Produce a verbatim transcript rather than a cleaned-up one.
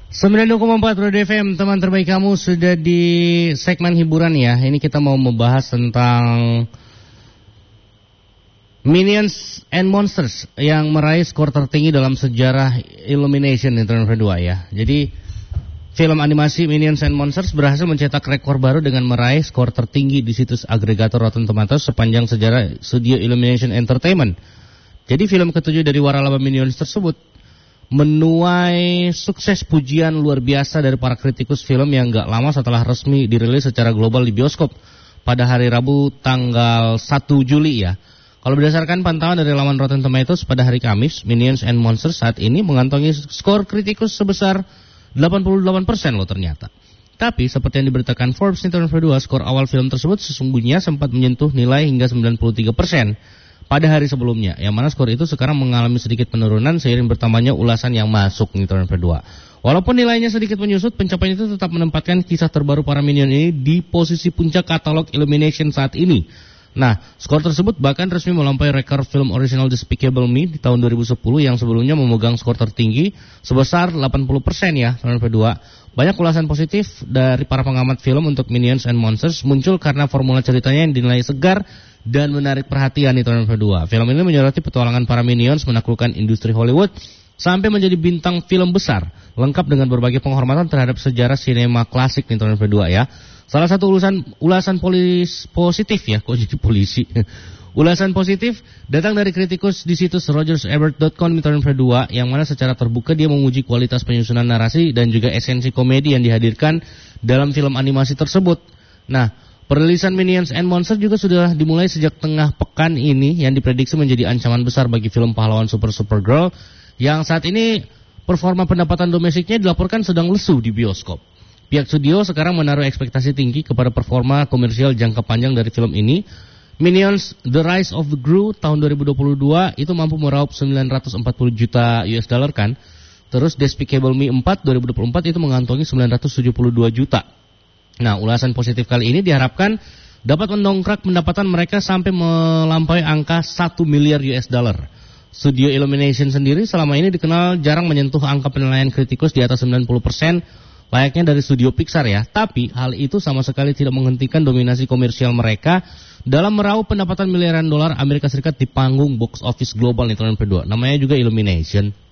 sembilan puluh koma empat Radio F M, teman terbaik kamu sudah di segmen hiburan ya. Ini kita mau membahas tentang Minions and Monsters yang meraih skor tertinggi dalam sejarah Illumination International dua ya. Jadi film animasi Minions and Monsters berhasil mencetak rekor baru dengan meraih skor tertinggi di situs agregator Rotten Tomatoes sepanjang sejarah studio Illumination Entertainment. Jadi film ketujuh dari waralaba Minions tersebut menuai sukses pujian luar biasa dari para kritikus film yang gak lama setelah resmi dirilis secara global di bioskop pada hari Rabu tanggal satu Juli ya. Kalau berdasarkan pantauan dari laman Rotten Tomatoes pada hari Kamis, Minions and Monsters saat ini mengantongi skor kritikus sebesar delapan puluh delapan persen loh ternyata. Tapi seperti yang diberitakan Forbes International dua, skor awal film tersebut sesungguhnya sempat menyentuh nilai hingga sembilan puluh tiga persen pada hari sebelumnya. Yang mana skor itu sekarang mengalami sedikit penurunan seiring bertambahnya ulasan yang masuk International dua. Walaupun nilainya sedikit menyusut, pencapaian itu tetap menempatkan kisah terbaru para Minion ini di posisi puncak katalog Illumination saat ini. Nah, skor tersebut bahkan resmi melampaui rekor film original Despicable Me di tahun dua ribu sepuluh yang sebelumnya memegang skor tertinggi sebesar delapan puluh persen ya, tahun dua ribu dua. Banyak ulasan positif dari para pengamat film untuk Minions and Monsters muncul karena formula ceritanya yang dinilai segar dan menarik perhatian di tahun dua ribu dua. Film ini menyoroti petualangan para Minions menaklukkan industri Hollywood sampai menjadi bintang film besar, lengkap dengan berbagai penghormatan terhadap sejarah sinema klasik di tahun dua ribu dua ya. Salah satu ulasan ulasan polis positif ya, kok jadi polisi. Ulasan positif datang dari kritikus di situs Rogers Ebert dot com di tahun dua ribu dua yang mana secara terbuka dia memuji kualitas penyusunan narasi dan juga esensi komedi yang dihadirkan dalam film animasi tersebut. Nah, perilisan Minions and Monsters juga sudah dimulai sejak tengah pekan ini yang diprediksi menjadi ancaman besar bagi film pahlawan Super Supergirl yang saat ini performa pendapatan domestiknya dilaporkan sedang lesu di bioskop. Pihak studio sekarang menaruh ekspektasi tinggi kepada performa komersial jangka panjang dari film ini. Minions The Rise of the Gru tahun dua ribu dua puluh dua itu mampu meraup sembilan ratus empat puluh juta U S dollar kan. Terus Despicable Me empat dua ribu dua puluh empat itu mengantongi sembilan ratus tujuh puluh dua juta. Nah, ulasan positif kali ini diharapkan dapat mendongkrak pendapatan mereka sampai melampaui angka satu miliar U S dollar. Studio Illumination sendiri selama ini dikenal jarang menyentuh angka penilaian kritikus di atas sembilan puluh persen layaknya dari studio Pixar ya. Tapi hal itu sama sekali tidak menghentikan dominasi komersial mereka dalam meraup pendapatan miliaran dolar Amerika Serikat di panggung box office global di tahun dua ribu dua. Namanya juga Illumination.